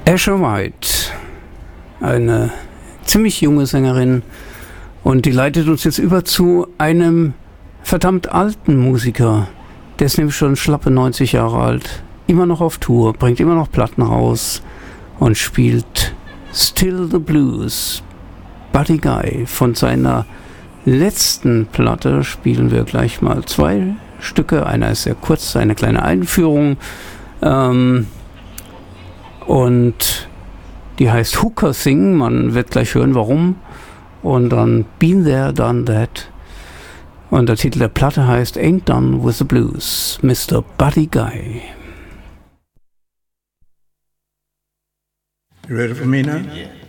Asher White, eine ziemlich junge Sängerin, und die leitet uns jetzt über zu einem verdammt alten Musiker. Der ist nämlich schon schlappe 90 Jahre alt, immer noch auf Tour, bringt immer noch Platten raus und spielt Still the Blues. Buddy Guy. Von seiner letzten Platte spielen wir gleich mal 2 Stücke. Einer ist sehr kurz, eine kleine Einführung. Und die heißt Hooker Sing. Man wird gleich hören, warum. Und dann Been There, Done That. Und der Titel der Platte heißt Ain't Done With The Blues, Mr. Buddy Guy. You ready for me now? Yeah.